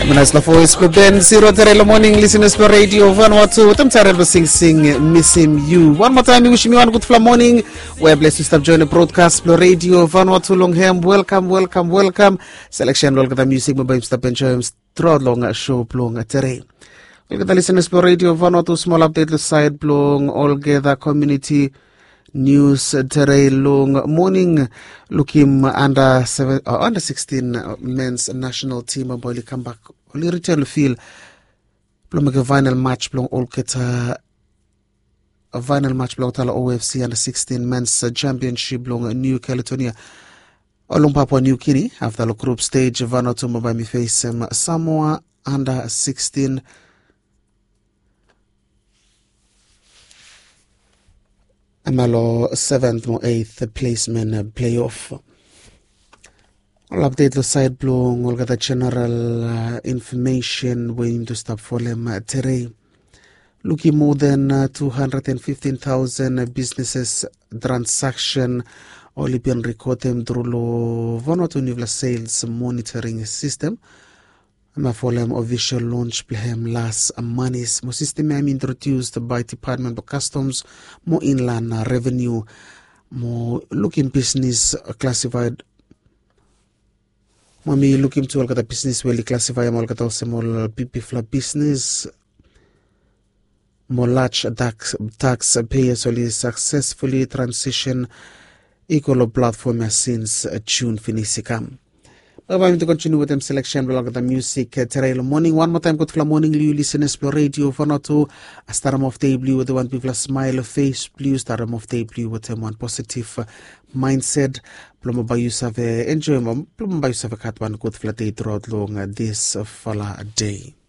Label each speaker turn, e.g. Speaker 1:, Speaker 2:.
Speaker 1: Minus la voice but then 0 Terrell morning listeners for radio Vanuatu. Tam Terrell sing missing you. One more time, wishing you one good fla morning. We're blessed to start join the broadcast for radio Vanuatu Longham. Welcome. Selection look at the music by Mr. Benjamin throughout long show plong terrain. Look at the listeners for radio Vanuatu small update the side plong all gather community news today long morning. Looking under 16 men's national team boy come back only return to feel plumage final match plong all keta a final match plong tala OFC under 16 men's championship plong New Caledonia along Papua New Guinea after the group stage Vanuatu mobile face Samoa under 16 Amalo 7th or 8th placement playoff. I'll update the side blog. We'll get the general information waiting to stop for them today. Looking more than 215,000 businesses transaction only been recorded through Vanuatu Nivla sales monitoring system. Mafolem official launch plahem last manis mo system introduced by Department of Customs mo inland revenue mo looking business classified mami looking to all the business well classify mo all small people business mo large tax payers only successfully transition equal platform since June finisicam. I'm going to continue with them selection blog the music today morning. One more time, good for morning, you listeners for radio Vanuatu. A start of day blue with the one people smile face blue, start of day blue with them one positive mindset. Plumber by yourself enjoy plumber by yourself a cat one good for day throughout long this fella day.